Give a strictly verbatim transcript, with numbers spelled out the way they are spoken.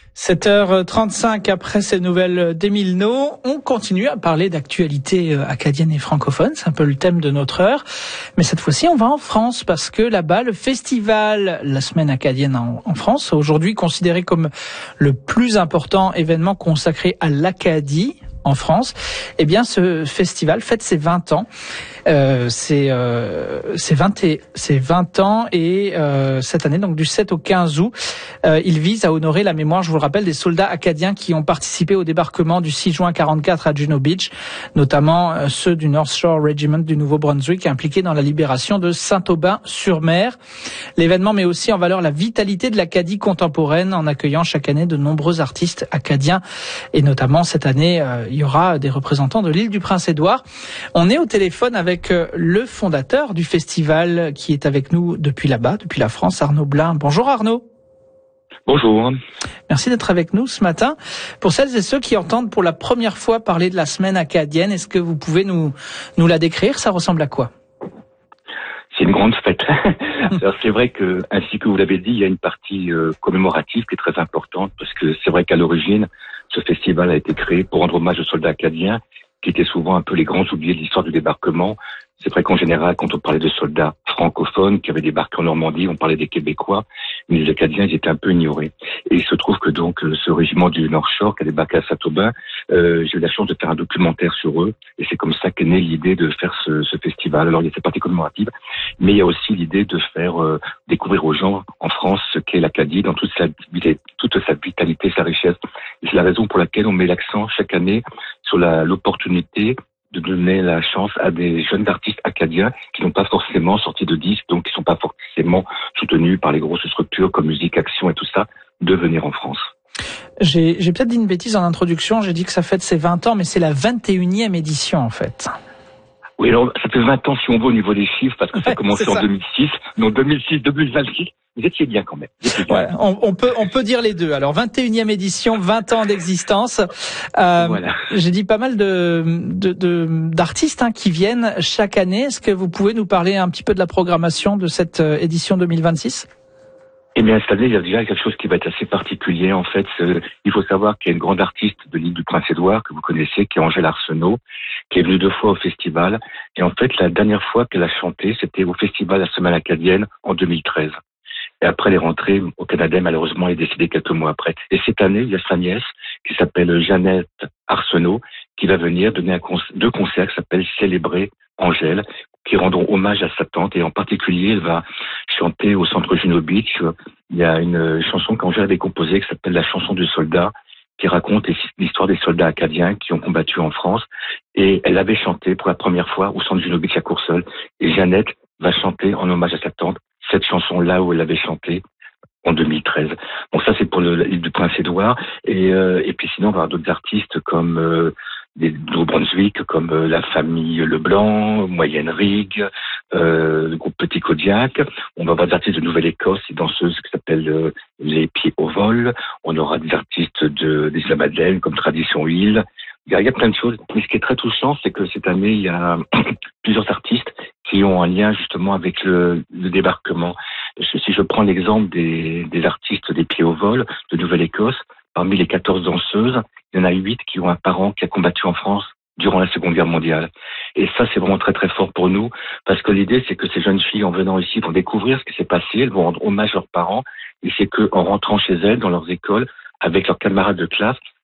sept heures trente-cinq après ces nouvelles d'Émile-No, on continue à parler d'actualité acadienne et francophone, c'est un peu le thème de notre heure. Mais cette fois-ci, on va en France parce que là-bas, le festival La Semaine acadienne en, en France, aujourd'hui considéré comme le plus important événement consacré à l'Acadie en France, eh bien ce festival fête ses vingt ans. Euh, c'est euh, c'est vingt et c'est vingt ans et euh, cette année, donc du sept au quinze août, euh, il vise à honorer la mémoire, je vous le rappelle, des soldats acadiens qui ont participé au débarquement du six juin quarante-quatre à Juno Beach, notamment euh, ceux du North Shore Regiment du Nouveau-Brunswick impliqués dans la libération de Saint-Aubin-sur-Mer. L'événement met aussi en valeur la vitalité de l'Acadie contemporaine en accueillant chaque année de nombreux artistes acadiens et notamment cette année euh, il y aura des représentants de l'île du Prince-Édouard. On est au téléphone avec le fondateur du festival qui est avec nous depuis là-bas, depuis la France, Arnaud Blin. Bonjour Arnaud. Bonjour. Merci d'être avec nous ce matin. Pour celles et ceux qui entendent pour la première fois parler de la semaine acadienne, est-ce que vous pouvez nous, nous la décrire? Ça ressemble à quoi? C'est une grande fête. Alors c'est vrai que, ainsi que vous l'avez dit, il y a une partie euh, commémorative qui est très importante parce que c'est vrai qu'à l'origine, ce festival a été créé pour rendre hommage aux soldats acadiens qui étaient souvent un peu les grands oubliés de l'histoire du débarquement. C'est vrai qu'en général, quand on parlait de soldats francophones qui avaient débarqué en Normandie, on parlait des Québécois, mais les Acadiens, ils étaient un peu ignorés. Et il se trouve que donc ce régiment du North Shore qui a débarqué à Saint-Aubin, euh, j'ai eu la chance de faire un documentaire sur eux, et c'est comme ça qu'est née l'idée de faire ce, ce festival. Alors il y a cette partie commémorative, mais il y a aussi l'idée de faire euh, découvrir aux gens en France ce qu'est l'Acadie dans toute sa, toute sa vitalité, sa richesse. Et c'est la raison pour laquelle on met l'accent chaque année sur la, l'opportunité de donner la chance à des jeunes artistes acadiens qui n'ont pas forcément sorti de disques, donc qui ne sont pas forcément soutenus par les grosses structures comme Musique Action et tout ça, de venir en France. J'ai, j'ai peut-être dit une bêtise en introduction, j'ai dit que ça fête ses vingt ans, mais c'est la vingt et unième édition en fait. Oui, alors ça fait vingt ans si on veut au niveau des chiffres, parce que ça a ouais, commencé en deux mille six, non deux mille six, deux mille vingt-six. Vous étiez bien quand même. Bien. Ouais, on, on peut on peut dire les deux. Alors vingt et unième édition, vingt ans d'existence. Euh, voilà. J'ai dit pas mal de, de, de d'artistes hein, qui viennent chaque année. Est-ce que vous pouvez nous parler un petit peu de la programmation de cette édition deux mille vingt-six? Eh bien, cette année, il y a déjà quelque chose qui va être assez particulier. En fait, euh, il faut savoir qu'il y a une grande artiste de l'île du Prince-Édouard que vous connaissez, qui est Angèle Arsenault, qui est venue deux fois au festival. Et en fait, la dernière fois qu'elle a chanté, c'était au festival La Semaine acadienne en deux mille treize. Et après, elle est rentrée au Canada, malheureusement, elle est décédée quelques mois après. Et cette année, il y a sa nièce, qui s'appelle Jeannette Arsenault, qui va venir donner un concert, deux concerts qui s'appellent Célébrer Angèle, qui rendront hommage à sa tante. Et en particulier, elle va chanter au centre Juno Beach. Il y a une chanson qu'Angèle avait composée qui s'appelle La chanson du soldat, qui raconte l'histoire des soldats acadiens qui ont combattu en France. Et elle avait chanté pour la première fois au centre Juno Beach à Courseulles. Et Jeannette va chanter en hommage à sa tante cette chanson-là où elle avait chanté en deux mille treize. Bon, ça c'est pour l'île du Prince-Édouard. Et, euh, et puis sinon, on va avoir d'autres artistes comme euh, des Nouveau-Brunswick, comme euh, la famille Leblanc, Moyenne Rigue, euh, le groupe Petit Kodiak. On va avoir des artistes de Nouvelle-Écosse, des danseuses qui s'appellent euh, Les Pieds au Vol. On aura des artistes de, des Isla-Madeleine comme Tradition Île. Il y, a, il y a plein de choses. Mais ce qui est très touchant, c'est que cette année, il y a plusieurs artistes qui ont un lien justement avec le, le débarquement. Si je prends l'exemple des, des artistes des Pieds au Vol de Nouvelle-Écosse, parmi les quatorze danseuses, il y en a huit qui ont un parent qui a combattu en France durant la Seconde Guerre mondiale. Et ça, c'est vraiment très très fort pour nous, parce que l'idée, c'est que ces jeunes filles, en venant ici, vont découvrir ce qui s'est passé, elles vont rendre hommage à leurs parents, et c'est qu'en rentrant chez elles, dans leurs écoles, avec leurs camarades de classe,